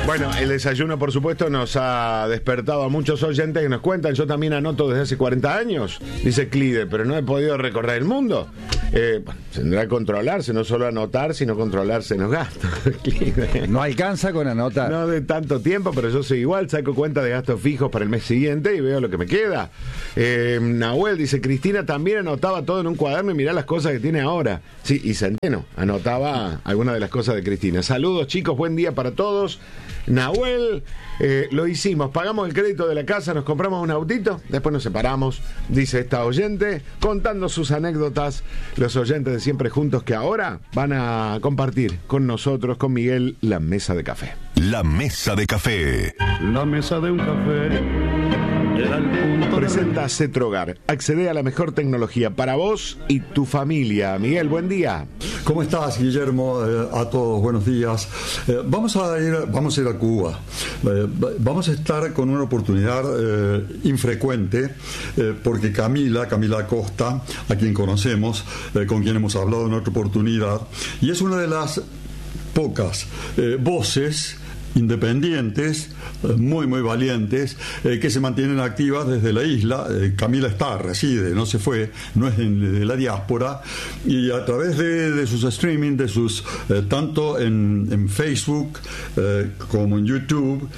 Bueno, el desayuno, por supuesto, nos ha despertado a muchos oyentes que nos cuentan. Yo también anoto desde hace 40 años, dice Clide, pero no he podido recorrer el mundo. Tendrá que controlarse, no solo anotar, sino controlarse en los gastos. Clide. No alcanza con anotar. No de tanto tiempo, pero yo soy igual, saco cuenta de gastos fijos para el mes siguiente y veo lo que me queda. Nahuel dice, Cristina también anotaba todo en un cuaderno y mirá las cosas que tiene ahora. Sí, y Centeno anotaba algunas de las cosas de Cristina. Saludos, chicos, buen día para todos. Nahuel, lo hicimos, pagamos el crédito de la casa, nos compramos un autito, después nos separamos, dice esta oyente, contando sus anécdotas, los oyentes de Siempre Juntos que ahora van a compartir con nosotros, con Miguel, la mesa de café. La mesa de café. La mesa de un café era el punto. Presenta Cetrogar. Accede a la mejor tecnología para vos y tu familia. Miguel, buen día. ¿Cómo estás, Guillermo? A todos, buenos días. Vamos a ir a Cuba. Vamos a estar con una oportunidad infrecuente, porque Camila Costa, a quien conocemos, con quien hemos hablado en otra oportunidad, y es una de las pocas voces independientes, muy valientes, que se mantienen activas desde la isla. Camila reside, no se fue, no es de la diáspora, y a través de sus streaming, de sus tanto en Facebook como en YouTube,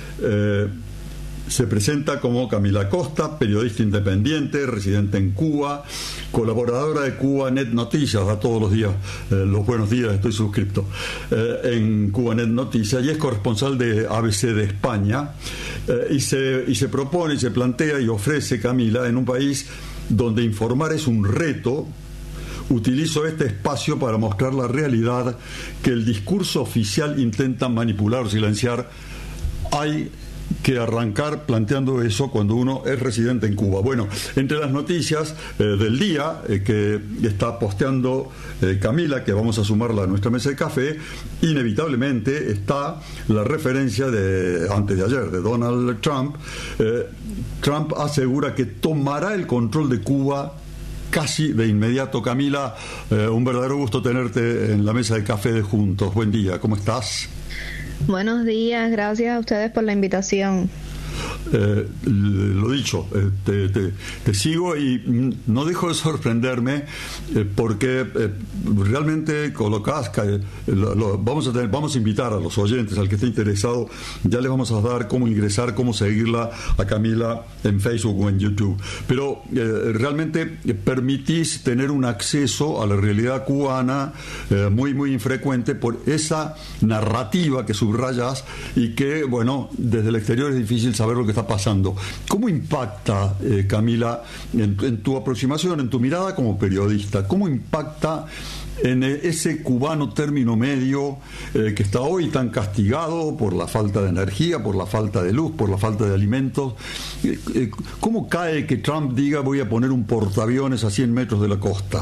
se presenta como Camila Costa, periodista independiente, residente en Cuba, colaboradora de Cubanet Noticias, da todos los días los buenos días, estoy suscripto en Cubanet Noticias, y es corresponsal de ABC de España, y se propone, y se plantea y ofrece, Camila, en un país donde informar es un reto. Utilizo este espacio para mostrar la realidad que el discurso oficial intenta manipular o silenciar. Hay que arrancar planteando eso cuando uno es residente en Cuba. Bueno, entre las noticias del día que está posteando Camila, que vamos a sumarla a nuestra mesa de café, inevitablemente está la referencia de antes de ayer, de Donald Trump. Trump asegura que tomará el control de Cuba casi de inmediato. Camila, un verdadero gusto tenerte en la mesa de café de Juntos. Buen día, ¿cómo estás? Buenos días, gracias a ustedes por la invitación. Lo dicho, te sigo y no dejo de sorprenderme porque realmente colocás, vamos a invitar a los oyentes, al que esté interesado, ya les vamos a dar cómo ingresar, cómo seguirla a Camila en Facebook o en YouTube, pero realmente permitís tener un acceso a la realidad cubana muy infrecuente por esa narrativa que subrayas y que, bueno, desde el exterior es difícil saber lo que está pasando. ¿Cómo impacta, Camila, en tu aproximación, en tu mirada como periodista? ¿Cómo impacta en ese cubano término medio que está hoy tan castigado por la falta de energía, por la falta de luz, por la falta de alimentos? ¿Cómo cae que Trump diga voy a poner un portaaviones a 100 metros de la costa?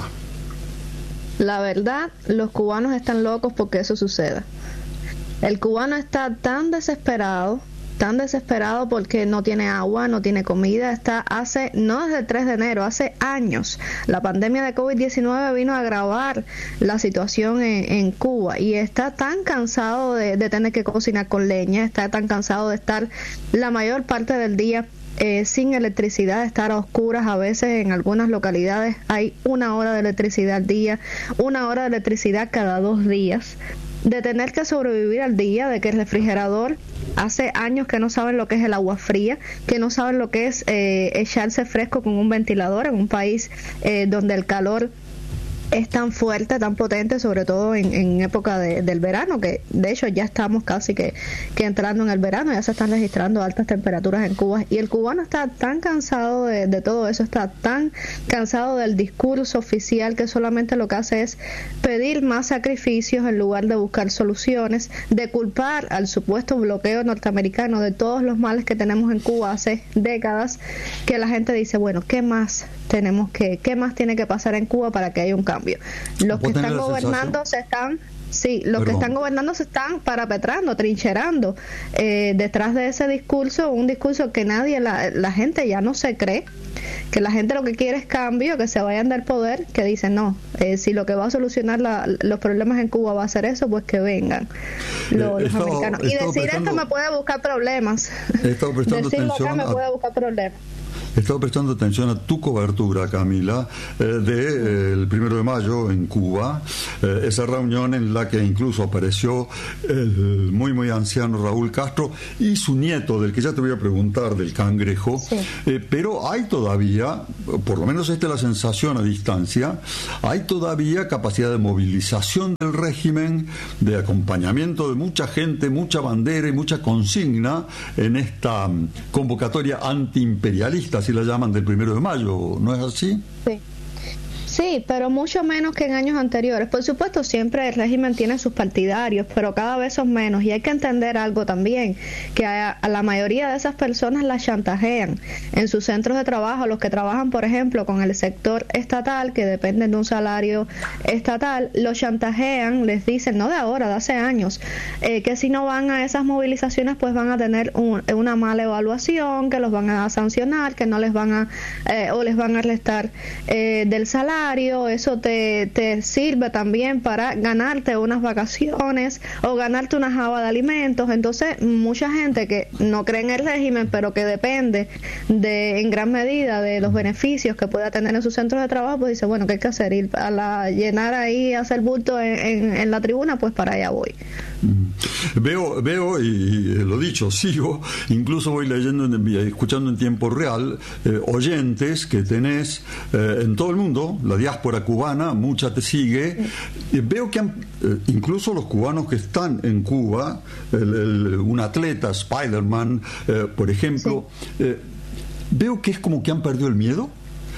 La verdad, los cubanos están locos porque eso suceda. El cubano está tan desesperado porque no tiene agua, no tiene comida, no desde el 3 de enero, hace años. La pandemia de COVID-19 vino a agravar la situación en Cuba y está tan cansado de tener que cocinar con leña, está tan cansado de estar la mayor parte del día sin electricidad, estar a oscuras. A veces en algunas localidades hay 1 hora de electricidad al día, 1 hora de electricidad cada 2 días, de tener que sobrevivir al día, de que el refrigerador, hace años que no saben lo que es el agua fría, que no saben lo que es echarse fresco con un ventilador en un país donde el calor es tan fuerte, tan potente, sobre todo en época del verano, que de hecho ya estamos casi que entrando en el verano, ya se están registrando altas temperaturas en Cuba, y el cubano está tan cansado de todo eso, está tan cansado del discurso oficial que solamente lo que hace es pedir más sacrificios en lugar de buscar soluciones, de culpar al supuesto bloqueo norteamericano de todos los males que tenemos en Cuba hace décadas, que la gente dice, bueno, ¿qué más tiene que pasar en Cuba para que haya un cambio? Los que están gobernando se están Sí, los que están gobernando se están parapetrando, trincherando detrás de ese discurso, un discurso que la gente ya no se cree, que la gente lo que quiere es cambio, que se vayan del poder, que dicen no, si lo que va a solucionar los problemas en Cuba va a ser eso, pues que vengan los americanos. Y decir esto me puede buscar problemas. Decirlo acá me puede buscar problemas. He estado prestando atención a tu cobertura, Camila, del 1 de mayo en Cuba, esa reunión en la que incluso apareció el muy anciano Raúl Castro y su nieto, del que ya te voy a preguntar, del Cangrejo, sí. Pero hay todavía, por lo menos esta es la sensación a distancia, hay todavía capacidad de movilización del régimen, de acompañamiento de mucha gente, mucha bandera y mucha consigna en esta convocatoria antiimperialista, si la llaman, del 1 de mayo, ¿no es así? Sí. Sí, pero mucho menos que en años anteriores. Por supuesto, siempre el régimen tiene sus partidarios, pero cada vez son menos. Y hay que entender algo también, que a la mayoría de esas personas las chantajean en sus centros de trabajo. Los que trabajan, por ejemplo, con el sector estatal, que dependen de un salario estatal, los chantajean, les dicen, no de ahora, de hace años, que si no van a esas movilizaciones, pues van a tener una mala evaluación, que los van a sancionar, que no les van a, o les van a restar del salario. Eso te sirve también para ganarte unas vacaciones o ganarte una java de alimentos. Entonces, mucha gente que no cree en el régimen, pero que depende en gran medida de los beneficios que pueda tener en sus centros de trabajo, pues dice, bueno, ¿qué hay que hacer? Ir a llenar ahí, hacer bulto en la tribuna, pues para allá voy. Veo y lo dicho, sigo, incluso voy leyendo, escuchando en tiempo real, oyentes que tenés en todo el mundo, la diáspora cubana, mucha te sigue. Veo que incluso los cubanos que están en Cuba, un atleta, Spider-Man, por ejemplo, veo que es como que han perdido el miedo.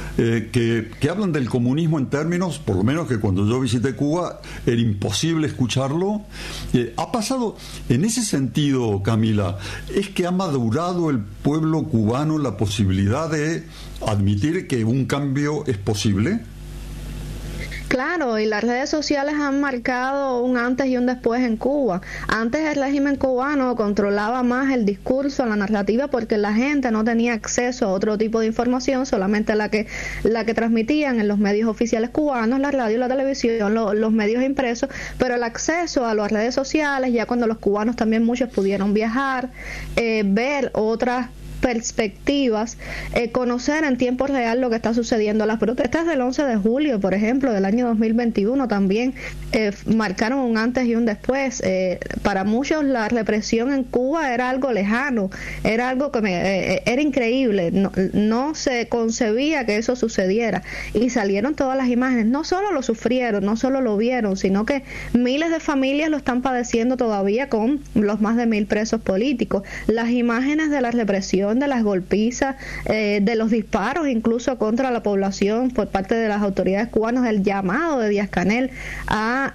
Que hablan del comunismo en términos, por lo menos que cuando yo visité Cuba era imposible escucharlo. Ha pasado, en ese sentido, Camila, ¿es que ha madurado el pueblo cubano la posibilidad de admitir que un cambio es posible? Claro, y las redes sociales han marcado un antes y un después en Cuba. Antes el régimen cubano controlaba más el discurso, la narrativa, porque la gente no tenía acceso a otro tipo de información, solamente la que transmitían en los medios oficiales cubanos, la radio, la televisión, los medios impresos, pero el acceso a las redes sociales, ya cuando los cubanos también muchos pudieron viajar, ver otras perspectivas, conocer en tiempo real lo que está sucediendo. Las protestas del 11 de julio, por ejemplo, del año 2021 también marcaron un antes y un después. Para muchos la represión en Cuba era algo lejano, era algo que era increíble, no se concebía que eso sucediera, y salieron todas las imágenes. No solo lo sufrieron, no solo lo vieron, sino que miles de familias lo están padeciendo todavía con los más de 1,000 presos políticos. Las imágenes de la represión, de las golpizas, de los disparos incluso contra la población por parte de las autoridades cubanas, el llamado de Díaz-Canel a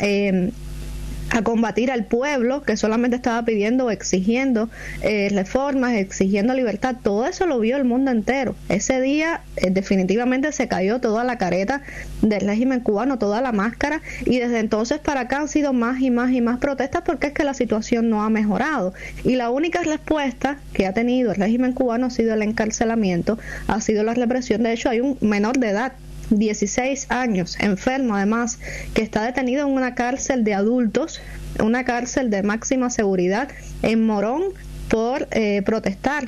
combatir al pueblo que solamente estaba pidiendo o exigiendo reformas, exigiendo libertad. Todo eso lo vio el mundo entero. Ese día definitivamente se cayó toda la careta del régimen cubano, toda la máscara, y desde entonces para acá han sido más y más y más protestas, porque es que la situación no ha mejorado, y la única respuesta que ha tenido el régimen cubano ha sido el encarcelamiento, ha sido la represión. De hecho, hay un menor de edad, 16 años, enfermo además, que está detenido en una cárcel de adultos, una cárcel de máxima seguridad en Morón, por protestar.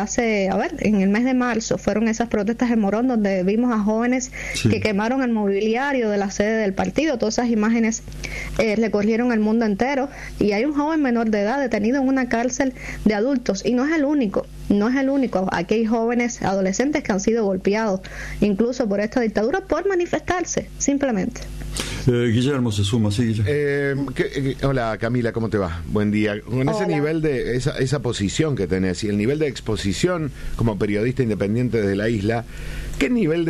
En el mes de marzo fueron esas protestas en Morón, donde vimos a jóvenes que quemaron el mobiliario de la sede del partido. Todas esas imágenes recorrieron el mundo entero, y hay un joven menor de edad detenido en una cárcel de adultos, y no es el único. Aquí hay jóvenes, adolescentes que han sido golpeados incluso por esta dictadura por manifestarse, simplemente. Guillermo se suma, sí, Guillermo. Hola Camila, ¿cómo te va? Buen día. Con ese nivel de esa posición que tenés y el nivel de exposición como periodista independiente desde la isla, ¿qué nivel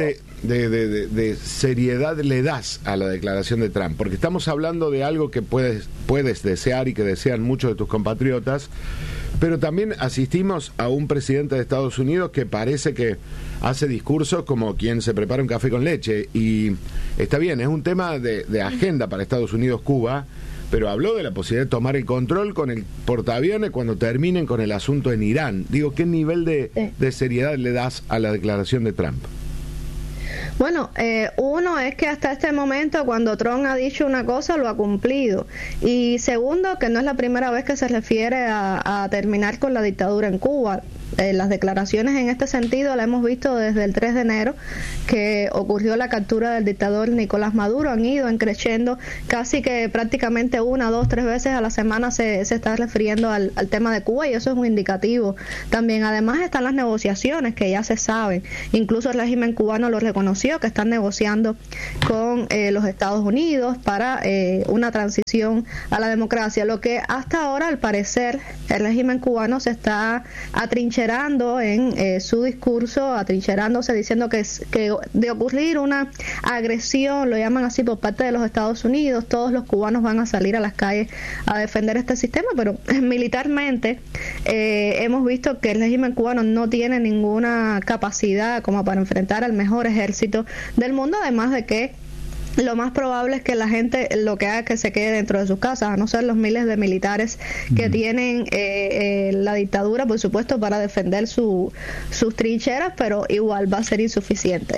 de seriedad le das a la declaración de Trump? Porque estamos hablando de algo que puedes desear y que desean muchos de tus compatriotas, pero también asistimos a un presidente de Estados Unidos que parece que hace discursos como quien se prepara un café con leche, y está bien, es un tema de agenda para Estados Unidos, Cuba, pero habló de la posibilidad de tomar el control con el portaaviones cuando terminen con el asunto en Irán. Digo, ¿qué nivel de seriedad le das a la declaración de Trump? Bueno, uno es que hasta este momento, cuando Trump ha dicho una cosa, lo ha cumplido. Y segundo, que no es la primera vez que se refiere a terminar con la dictadura en Cuba. Las declaraciones en este sentido las hemos visto desde el 3 de enero, que ocurrió la captura del dictador Nicolás Maduro. Han ido creciendo, casi que prácticamente 1, 2, 3 veces a la semana se está refiriendo al tema de Cuba, y eso es un indicativo. También, además, están las negociaciones que ya se saben. Incluso el régimen cubano lo reconoció, que están negociando con los Estados Unidos para una transición a la democracia. Lo que hasta ahora, al parecer, el régimen cubano se está atrincherando en su discurso, atrincherándose, diciendo que de ocurrir una agresión, lo llaman así, por parte de los Estados Unidos, todos los cubanos van a salir a las calles a defender este sistema. Pero militarmente hemos visto que el régimen cubano no tiene ninguna capacidad como para enfrentar al mejor ejército del mundo, además de que lo más probable es que la gente lo que haga es que se quede dentro de sus casas, a no ser los miles de militares que tienen la dictadura, por supuesto, para defender sus trincheras, pero igual va a ser insuficiente.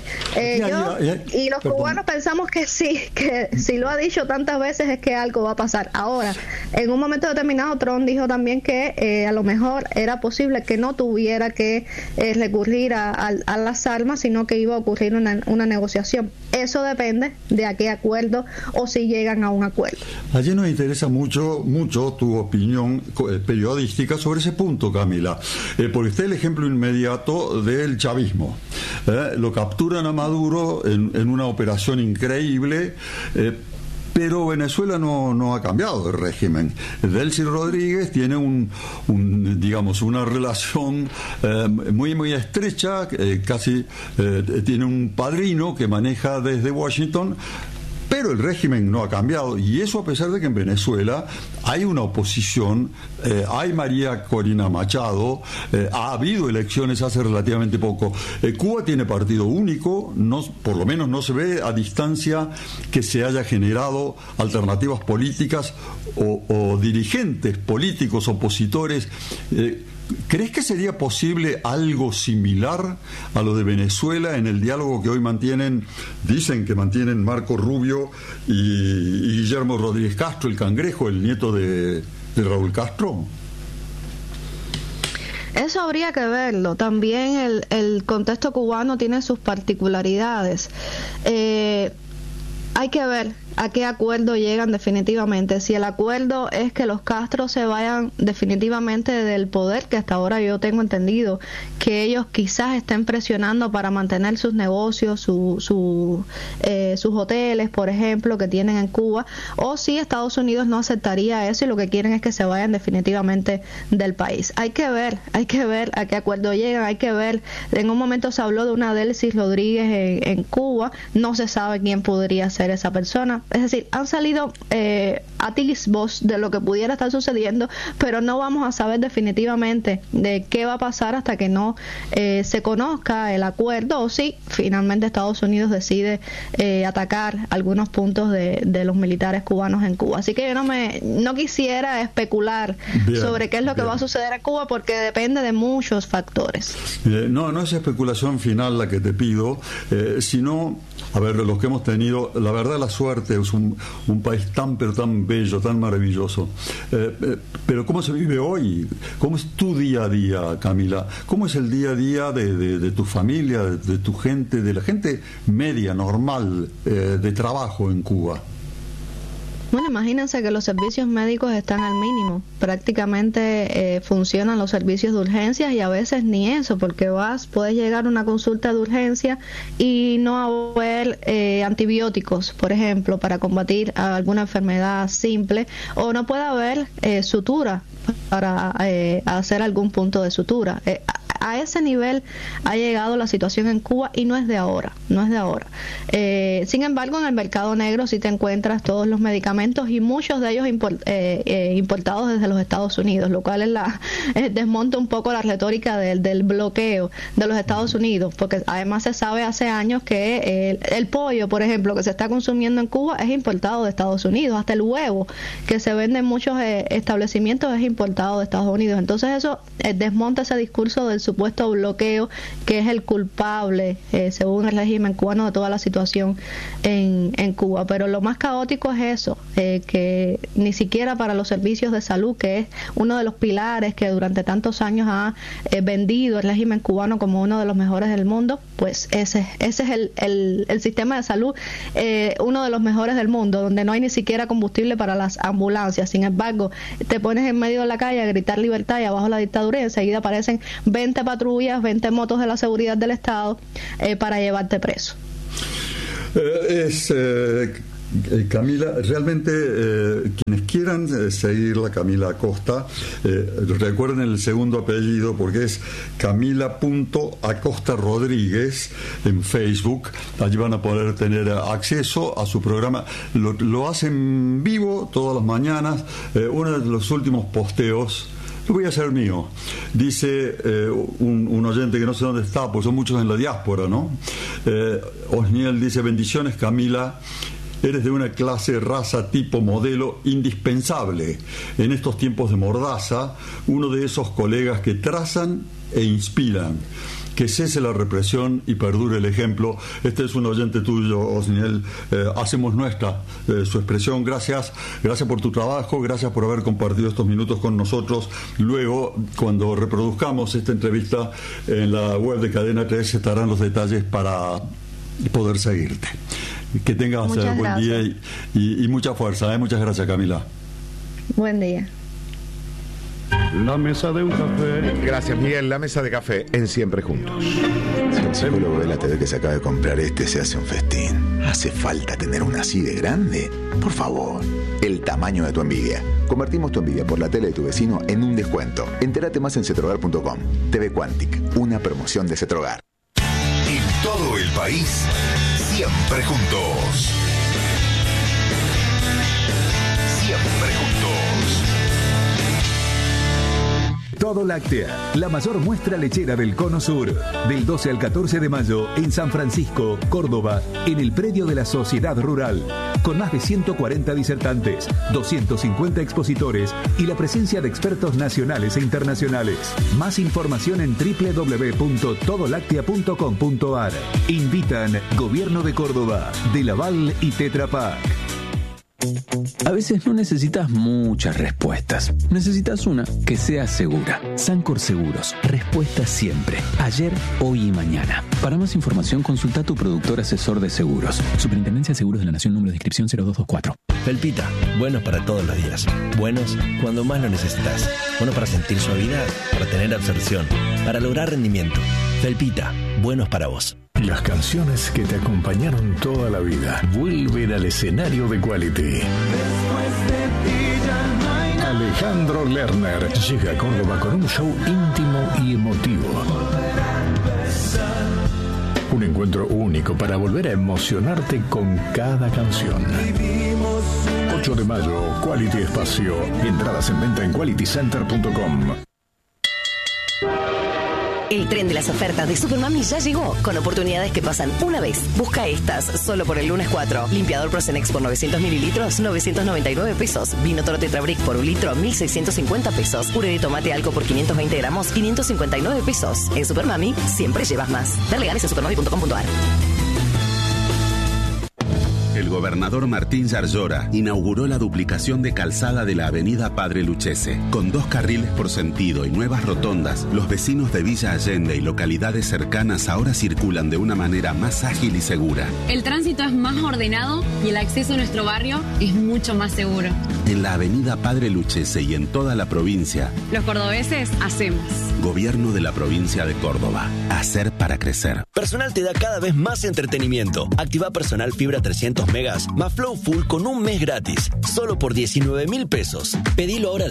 Y los cubanos pensamos que sí, que si lo ha dicho tantas veces es que algo va a pasar. Ahora, en un momento determinado, Trump dijo también que a lo mejor era posible que no tuviera que recurrir a las armas, sino que iba a ocurrir una negociación. Eso depende de a qué acuerdo o si llegan a un acuerdo. Allí nos interesa mucho tu opinión periodística sobre ese punto, Camila, porque está el ejemplo inmediato del chavismo. Lo capturan a Maduro en una operación increíble, pero Venezuela no ha cambiado de régimen. Delcy Rodríguez tiene digamos, una relación muy estrecha, casi tiene un padrino que maneja desde Washington, pero el régimen no ha cambiado, y eso a pesar de que en Venezuela hay una oposición, hay María Corina Machado, ha habido elecciones hace relativamente poco. Cuba tiene partido único, por lo menos no se ve a distancia que se haya generado alternativas políticas o dirigentes políticos opositores. ¿Crees que sería posible algo similar a lo de Venezuela en el diálogo que hoy dicen que mantienen Marco Rubio y Guillermo Rodríguez Castro, el Cangrejo, el nieto de Raúl Castro? Eso habría que verlo. También el contexto cubano tiene sus particularidades. Hay que ver a qué acuerdo llegan definitivamente. Si el acuerdo es que los Castro se vayan definitivamente del poder, que hasta ahora yo tengo entendido que ellos quizás estén presionando para mantener sus negocios, sus hoteles, por ejemplo, que tienen en Cuba, o si Estados Unidos no aceptaría eso y lo que quieren es que se vayan definitivamente del país. Hay que ver a qué acuerdo llegan. Hay que ver, en un momento se habló de una Delcy Rodríguez en Cuba, no se sabe quién podría ser esa persona. Es decir, han salido atisbos de lo que pudiera estar sucediendo, pero no vamos a saber definitivamente de qué va a pasar hasta que no se conozca el acuerdo, o si finalmente Estados Unidos decide atacar algunos puntos de los militares cubanos en Cuba. Así que yo no quisiera especular sobre qué es lo que va a suceder en Cuba, porque depende de muchos factores. No es especulación final la que te pido, sino, a ver, los que hemos tenido, la verdad, la suerte, es un país tan bello, tan maravilloso. Pero ¿cómo se vive hoy? ¿Cómo es tu día a día, Camila? ¿Cómo es el día a día de tu familia, de tu gente, de la gente media, normal, de trabajo en Cuba? Bueno, imagínense que los servicios médicos están al mínimo. Prácticamente funcionan los servicios de urgencias, y a veces ni eso, porque puedes llegar a una consulta de urgencia y no haber antibióticos, por ejemplo, para combatir alguna enfermedad simple, o no puede haber sutura para hacer algún punto de sutura. a ese nivel ha llegado la situación en Cuba y no es de ahora. Sin embargo, en el mercado negro sí te encuentras todos los medicamentos y muchos de ellos importados desde los Estados Unidos, lo cual desmonta un poco la retórica del bloqueo de los Estados Unidos, porque además se sabe hace años que el pollo, por ejemplo, que se está consumiendo en Cuba es importado de Estados Unidos, hasta el huevo que se vende en muchos establecimientos es importado de Estados Unidos. Entonces eso desmonta ese discurso del supuesto bloqueo, que es el culpable, según el régimen cubano, de toda la situación en Cuba. Pero lo más caótico es eso, que ni siquiera para los servicios de salud, que es uno de los pilares que durante tantos años ha vendido el régimen cubano como uno de los mejores del mundo, pues ese es el sistema de salud, uno de los mejores del mundo, donde no hay ni siquiera combustible para las ambulancias. Sin embargo, te pones en medio de la calle a gritar libertad y abajo la dictadura, y enseguida aparecen 20 patrullas, 20 motos de la seguridad del Estado para llevarte preso. Camila, realmente quienes quieran seguir la Camila Acosta, recuerden el segundo apellido porque es Camila.Acosta Rodríguez en Facebook. Allí van a poder tener acceso a su programa. Lo hacen vivo todas las mañanas. Uno de los últimos posteos lo voy a hacer mío. Dice un oyente que no sé dónde está, pues son muchos en la diáspora, ¿no? Osniel dice: bendiciones, Camila. Eres de una clase, raza, tipo, modelo indispensable en estos tiempos de mordaza, uno de esos colegas que trazan e inspiran. Que cese la represión y perdure el ejemplo. Este es un oyente tuyo, Osniel. Hacemos nuestra su expresión. Gracias por tu trabajo, gracias por haber compartido estos minutos con nosotros. Luego, cuando reproduzcamos esta entrevista en la web de Cadena 3, estarán los detalles para poder seguirte. Que tengas buen día y mucha fuerza. Muchas gracias, Camila. Buen día. La mesa de un café. Gracias, Miguel. La mesa de café en Siempre Juntos. Si el psicólogo ve la TV que se acaba de comprar, se hace un festín. ¿Hace falta tener una así de grande? Por favor. El tamaño de tu envidia. Convertimos tu envidia por la tele de tu vecino en un descuento. Entérate más en cetrogar.com. TV Quantic, una promoción de Cetrogar. En todo el país, siempre juntos. Siempre juntos. Todo Láctea, la mayor muestra lechera del Cono Sur, del 12 al 14 de mayo en San Francisco, Córdoba, en el predio de la Sociedad Rural, con más de 140 disertantes, 250 expositores y la presencia de expertos nacionales e internacionales. Más información en www.todolactea.com.ar. Invitan Gobierno de Córdoba, De Laval y Tetra Pak. A veces no necesitas muchas respuestas. Necesitas una que sea segura. Sancor Seguros. Respuesta siempre. Ayer, hoy y mañana. Para más información, consulta a tu productor asesor de seguros. Superintendencia de Seguros de la Nación, número de inscripción 0224. Felpita. Buenos para todos los días. Buenos cuando más lo necesitas. Buenos para sentir suavidad, para tener absorción, para lograr rendimiento. Felpita. Buenos para vos. Las canciones que te acompañaron toda la vida vuelven al escenario de Quality. Alejandro Lerner llega a Córdoba con un show íntimo y emotivo. Un encuentro único para volver a emocionarte con cada canción. 8 de mayo, Quality Espacio. Entradas en venta en qualitycenter.com. El tren de las ofertas de Supermami ya llegó, con oportunidades que pasan una vez. Busca estas solo por el lunes 4. Limpiador Prosenex por 900 mililitros, 999 pesos. Vino Toro Tetrabric por 1 litro, 1.650 pesos. Puré de tomate Alco por 520 gramos, 559 pesos. En Supermami siempre llevas más. Ver legales en supermami.com.ar. El gobernador Martín Yarlora inauguró la duplicación de calzada de la avenida Padre Luchese. Con 2 carriles por sentido y nuevas rotondas, los vecinos de Villa Allende y localidades cercanas ahora circulan de una manera más ágil y segura. El tránsito es más ordenado y el acceso a nuestro barrio es mucho más seguro. En la avenida Padre Luchese y en toda la provincia, los cordobeses hacemos. Gobierno de la provincia de Córdoba. Hacer para crecer. Personal te da cada vez más entretenimiento. Activa Personal Fibra 300 megas más Flow Full con un mes gratis, solo por 19.000 pesos. Pedilo ahora al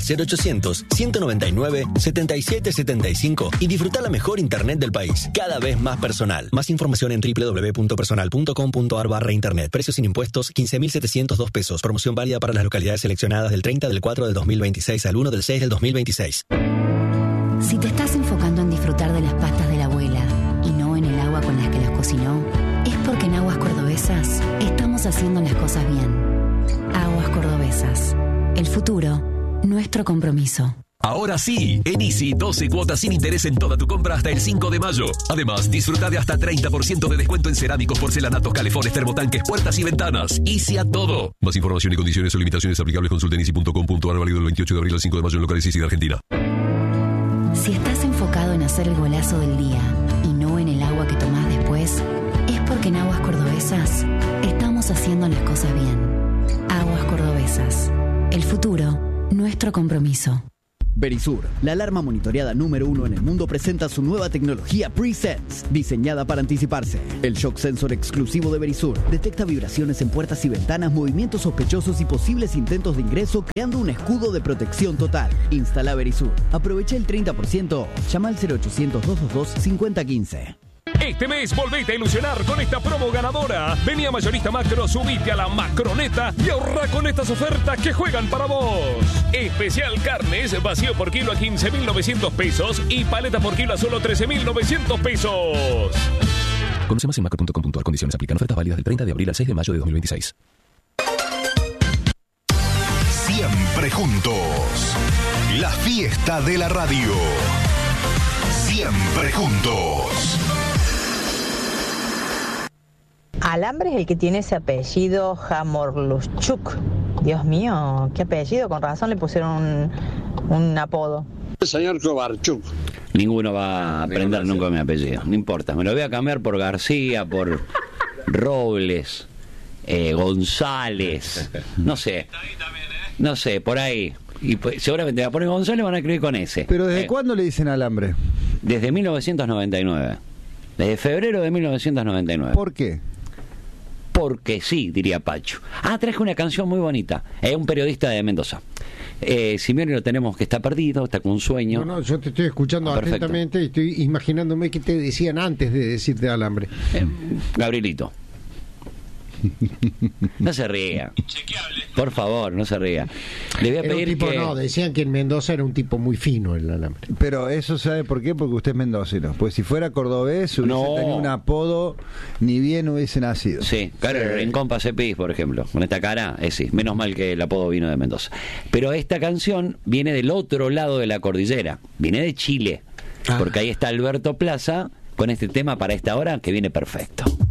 0800-199-7775 y disfruta la mejor internet del país, cada vez más personal. Más información en www.personal.com.ar/internet. Precios sin impuestos, 15.702 pesos. Promoción válida para las localidades seleccionadas del 30 del 4 del 2026 al 1 del 6 del 2026. Si te estás enfocando en disfrutar de las pastas de la abuela y no en el agua con las que las cocinó, es porque en Aguas Cordobesas estamos haciendo las cosas bien. Aguas Cordobesas. El futuro, nuestro compromiso. Ahora sí, en Easy 12 cuotas sin interés en toda tu compra hasta el 5 de mayo. Además, disfruta de hasta 30% de descuento en cerámicos, porcelanatos, calefones, termotanques, puertas y ventanas. Easy a todo. Más información y condiciones o limitaciones aplicables consulta en easy.com.ar, válido del 28 de abril al 5 de mayo en locales Easy de Argentina. Si estás enfocado en hacer el golazo del día y no en el agua que tomás después, es porque en Aguas Cordobesas estamos haciendo las cosas bien. Aguas Cordobesas. El futuro, nuestro compromiso. Verisur, la alarma monitoreada número 1 en el mundo, presenta su nueva tecnología Pre-Sense, diseñada para anticiparse. El shock sensor exclusivo de Verisur detecta vibraciones en puertas y ventanas, movimientos sospechosos y posibles intentos de ingreso, creando un escudo de protección total. Instala Verisur. Aprovecha el 30%. Llama al 0800-222-5015. Este mes volvete a ilusionar con esta promo ganadora. Vení a Mayorista Macro, subite a la Macroneta y ahorra con estas ofertas que juegan para vos. Especial carnes, vacío por kilo a 15.900 pesos y paleta por kilo a solo 13.900 pesos. Conoce más en macro.com.ar. Condiciones aplican. Ofertas válidas del 30 de abril al 6 de mayo de 2026. Siempre juntos. La fiesta de la radio. Siempre juntos. Alambre es el que tiene ese apellido Hamorluschuk. Dios mío, qué apellido, con razón le pusieron un apodo. Señor Kovarchuk. Ninguno va a aprender nunca mi apellido, no importa. Me lo voy a cambiar por García, por Robles, González, no sé. No sé, por ahí. Y pues, seguramente va a poner González, van a escribir con ese. ¿Pero desde cuándo le dicen alambre? Desde 1999. Desde febrero de 1999. ¿Por qué? Porque sí, diría Pacho. Traje una canción muy bonita. Es un periodista de Mendoza. Simeone lo tenemos que está perdido, está con un sueño. No, yo te estoy escuchando atentamente y estoy imaginándome qué te decían antes de decirte alambre. Gabrielito. No se ría. Por favor, no se ría. Le voy a pedir tipo, que... No, decían que en Mendoza era un tipo muy fino el alambre. Pero eso sabe por qué, porque usted es mendocino. Pues si fuera cordobés hubiese tenido un apodo, ni bien hubiese nacido. Sí, claro, el Rincón Pasepis, por ejemplo. Con esta cara, sí. Menos mal que el apodo vino de Mendoza. Pero esta canción viene del otro lado de la cordillera. Viene de Chile. Porque ahí está Alberto Plaza con este tema para esta hora que viene perfecto.